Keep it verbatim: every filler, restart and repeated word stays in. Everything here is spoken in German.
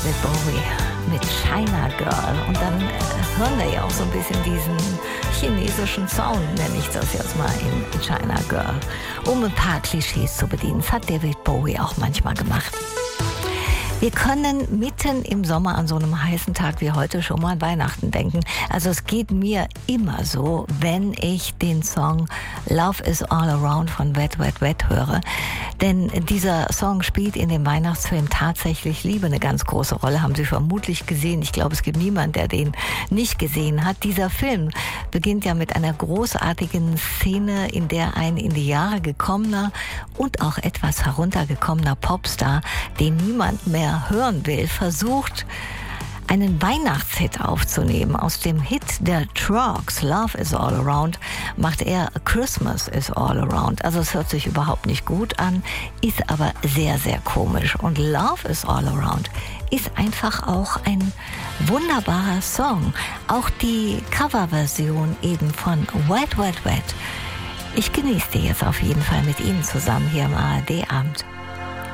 David Bowie mit China Girl. Und dann äh, hören wir ja auch so ein bisschen diesen chinesischen Sound, nenne ich das jetzt mal, in China Girl. Um ein paar Klischees zu bedienen. Das hat David Bowie auch manchmal gemacht. Wir können mitten im Sommer an so einem heißen Tag wie heute schon mal an Weihnachten denken. Also es geht mir immer so, wenn ich den Song Love is All Around von Wet, Wet, Wet höre. Denn dieser Song spielt in dem Weihnachtsfilm tatsächlich Liebe eine ganz große Rolle. Haben Sie vermutlich gesehen. Ich glaube, es gibt niemanden, der den nicht gesehen hat. Dieser Film beginnt ja mit einer großartigen Szene, in der ein in die Jahre gekommener und auch etwas heruntergekommener Popstar, den niemand mehr hören will, versucht, einen Weihnachtshit aufzunehmen. Aus dem Hit der Trucks, Love is All Around, macht er Christmas is All Around. Also es hört sich überhaupt nicht gut an, ist aber sehr, sehr komisch. Und Love is All Around ist einfach auch ein wunderbarer Song. Auch die Coverversion eben von Wet, Wet, Wet. Ich genieße die jetzt auf jeden Fall mit Ihnen zusammen hier im A R D-Abend.